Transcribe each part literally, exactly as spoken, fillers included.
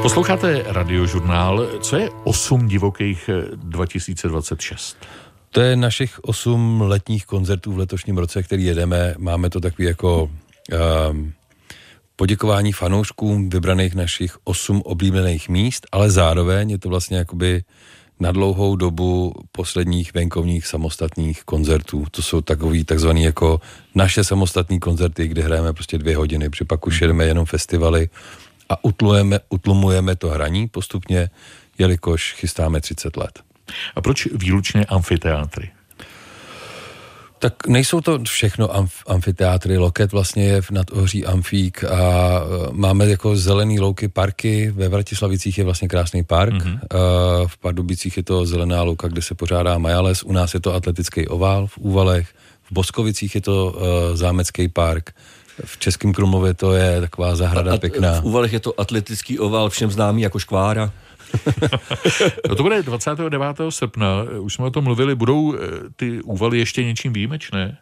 Posloucháte Radiožurnál. Co je osm divokých dva tisíce dvacet šest? To je našich osm letních koncertů v letošním roce, který jedeme. Máme to takový jako um, poděkování fanouškům vybraných našich osm oblíbených míst, ale zároveň je to vlastně jakoby na dlouhou dobu posledních venkovních samostatných koncertů. To jsou takový takzvaný jako naše samostatní koncerty, kde hrajeme prostě dvě hodiny, protože pak už jedeme jenom festivaly a utlujeme, utlumujeme to hraní postupně, jelikož chystáme třicet let. A proč výlučně amfiteátry? Tak nejsou to všechno amf- amfiteátry. Loket vlastně je nad Ohří Amfík a máme jako zelený louky parky. Ve Vratislavicích je vlastně krásný park. Mm-hmm. V Pardubicích je to zelená louka, kde se pořádá Majales. U nás je to atletický ovál v Úvalech. V Boskovicích je to uh, zámecký park. V Českém Krumlově to je taková zahrada a, pěkná. V Úvalech je to atletický ovál, všem známý jako Škvára. No to bude dvacátého devátého srpna, už jsme o tom mluvili, budou ty Úvaly ještě něčím výjimečné?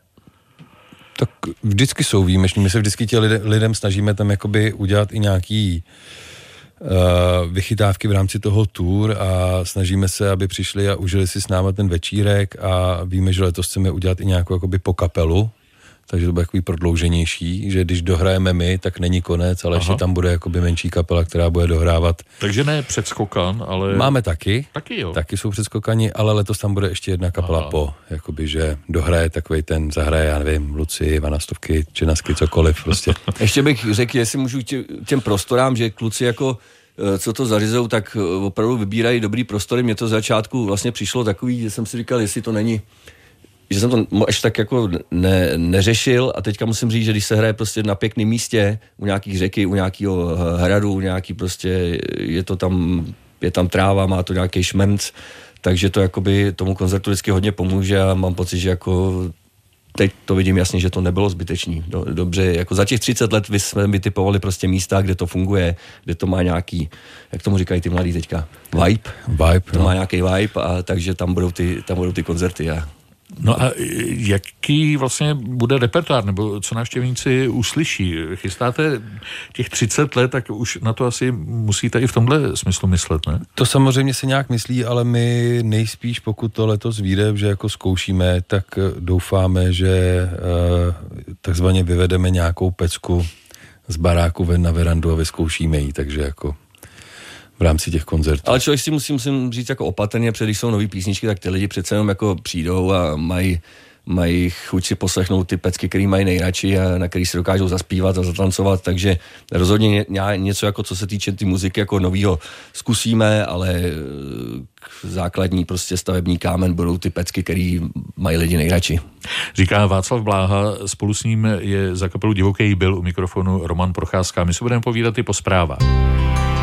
Tak vždycky jsou výjimeční, my se vždycky tě lidem, lidem snažíme tam jakoby udělat i nějaký uh, vychytávky v rámci toho tour a snažíme se, aby přišli a užili si s náma ten večírek a víme, že letos chceme udělat i nějakou jakoby po kapelu, takže to bude takový prodlouženější, že když dohrajeme my, tak není konec, ale Aha. ještě tam bude jakoby menší kapela, která bude dohrávat. Takže ne předskokan, ale... Máme taky. Taky jo. Taky jsou předskokani, ale letos tam bude ještě jedna kapela Aha. po, jakoby, že dohraje takovej ten, zahraje, já nevím, Luci, Vanastovky, Čenasky, cokoliv prostě. Ještě bych řekl, jestli můžu tě, těm prostorám, že kluci jako co to zařizou, tak opravdu vybírají dobrý prostory. Mně to z začátku vlastně přišlo takový, že jsem si říkal, jestli to není, že jsem to až tak jako ne, neřešil a teďka musím říct, že když se hraje prostě na pěkném místě, u nějakých řeky, u nějakého hradu, u nějaký prostě, je to tam, je tam tráva, má to nějaký šmrnc, takže to jakoby tomu koncertu vždycky hodně pomůže a mám pocit, že jako teď to vidím jasně, že to nebylo zbytečný. Do, dobře, jako za těch třicet let jsme vytipovali prostě místa, kde to funguje, kde to má nějaký, jak tomu říkají ty mladí teďka, vibe. Vibe, to no. má nějaký vibe a takže tam budou ty, tam budou ty koncerty a No a jaký vlastně bude repertoár, nebo co návštěvníci uslyší? Chystáte těch třicet let, tak už na to asi musíte i v tomhle smyslu myslet, ne? To samozřejmě se nějak myslí, ale my nejspíš, pokud to letos vyjde, že jako zkoušíme, tak doufáme, že uh, takzvaně vyvedeme nějakou pecku z baráku ven na verandu a vyzkoušíme ji, takže jako v rámci těch koncertů. Ale člověk si musím, musím říct jako opatrně, protože když jsou nový písničky, tak ty lidi přece jenom jako přijdou a mají, mají chuť si poslechnout ty pecky, který mají nejradši a na který si dokážou zaspívat a zatancovat, takže rozhodně něco jako co se týče ty muziky jako novýho zkusíme, ale základní prostě stavební kámen budou ty pecky, který mají lidi nejradši. Říká Václav Bláha, spolu s ním je za kapelu Divoký byl u mikrofonu Roman Procházka. My se budeme povídat i po zprávách.